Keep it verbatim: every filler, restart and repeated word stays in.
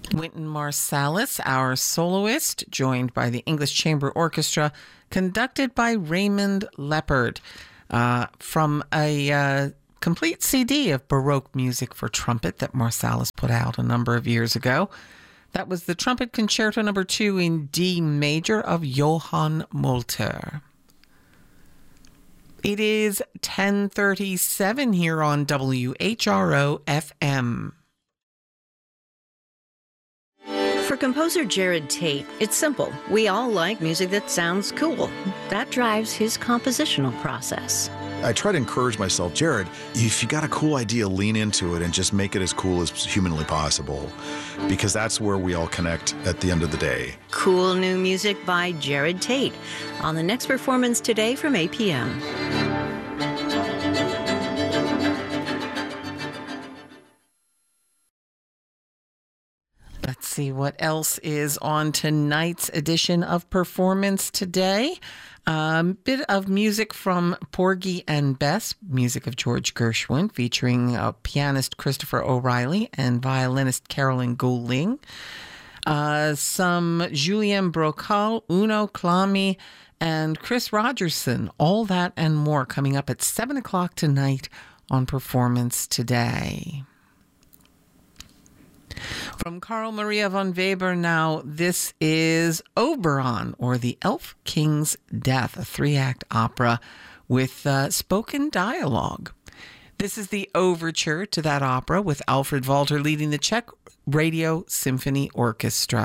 Wynton Marsalis, our soloist, joined by the English Chamber Orchestra, conducted by Raymond Leppard, uh, from a uh, complete C D of Baroque music for trumpet that Marsalis put out a number of years ago. That was the Trumpet Concerto Number Two in D major of Johann Molter. It is ten thirty-seven here on W H R O F M. For composer Jared Tate, it's simple. We all like music that sounds cool. That drives his compositional process. I try to encourage myself, Jared, if you got a cool idea, lean into it and just make it as cool as humanly possible, because that's where we all connect at the end of the day. Cool new music by Jared Tate on the next performance today from eight p.m. Let's see what else is on tonight's edition of Performance Today. A um, bit of music from Porgy and Bess, music of George Gershwin, featuring uh, pianist Christopher O'Reilly and violinist Carolyn Goulding. Uh, some Julien Brocal, Uno Clami, and Chris Rogerson. All that and more coming up at seven o'clock tonight on Performance Today. From Carl Maria von Weber now, this is Oberon, or The Elf King's Death, a three-act opera with uh, spoken dialogue. This is the overture to that opera with Alfred Walter leading the Czech Radio Symphony Orchestra.